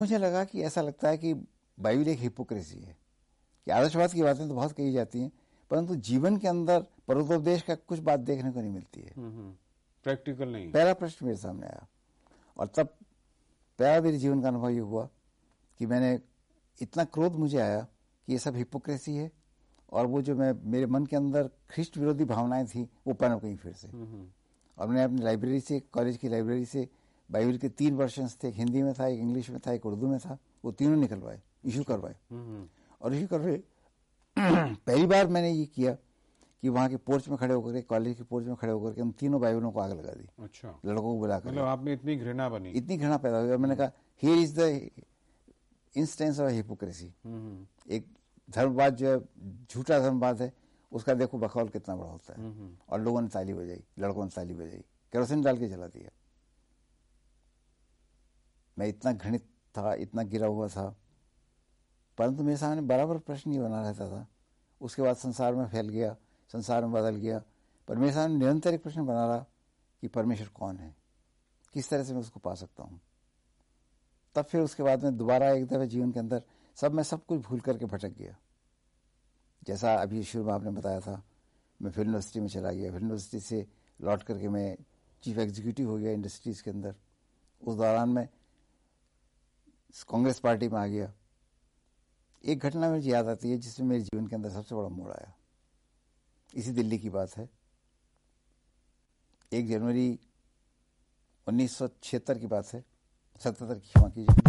मुझे लगा कि ऐसा लगता है कि बाइबल एक हिपोक्रेसी है कि आदर्शवाद की बातें तो बहुत कही जाती हैं, परंतु जीवन के अंदर परमोपदेश का कुछ बात देखने को नहीं मिलती है। प्रैक्टिकल नहीं। पहला प्रश्न मेरे सामने आया और तब पहला मेरे जीवन का अनुभव ये हुआ कि मैंने इतना क्रोध मुझे आया कि ये सब हिपोक्रेसी है, और वो जो मेरे मन के अंदर ख्रिस्ट विरोधी भावनाएं थी वो पनप गई फिर से। और मैंने अपनी लाइब्रेरी से, कॉलेज की लाइब्रेरी से बाइबल के 3 वर्जन्स थे, एक हिंदी में था, एक इंग्लिश में था, एक उर्दू में था, वो तीनों निकलवाए, इशू करवाए। और इशू करवाए पहली बार मैंने ये किया कि वहां के पोर्च में खड़े होकर के, कॉलेज के पोर्च में खड़े होकर के उन तीनों बाइबलों को आग लगा दी। अच्छा। लड़कों को बुलाकर, मतलब आप में इतनी घृणा बनी, इतनी घृणा पैदा हुई। और मैंने कहा here is the instance of hypocrisy. एक धर्मवाद जो है, झूठा धर्मवाद है, उसका देखो बखौल कितना बड़ा होता है। और लोगों ने ताली बजाई, लड़कों ने ताली बजाई, केरोसिन डाल के जला दिया। मैं इतना घृणित था, इतना गिरा हुआ था, परंतु मेरे सामने बराबर प्रश्न ही बना रहता था। उसके बाद संसार में फैल गया, संसार में बदल गया, पर मेरे सामने निरंतर एक प्रश्न बना रहा कि परमेश्वर कौन है, किस तरह से मैं उसको पा सकता हूं। तब फिर उसके बाद में दोबारा एक दफे जीवन के अंदर मैं सब कुछ भूल करके भटक गया। जैसा अभी शुरू में आपने बताया था, मैं फिल्म यूनिवर्सिटी में चला गया, फिल्म यूनिवर्सिटी से लौट करके मैं चीफ एग्जीक्यूटिव हो गया इंडस्ट्रीज के अंदर। उस दौरान मैं कांग्रेस पार्टी में आ गया। एक घटना मुझे याद आती है जिसमें मेरे जीवन के अंदर सबसे बड़ा मोड़ आया। इसी दिल्ली की बात है, 1 जनवरी 1976 की बात है, 77 की, क्षमा कीजिए।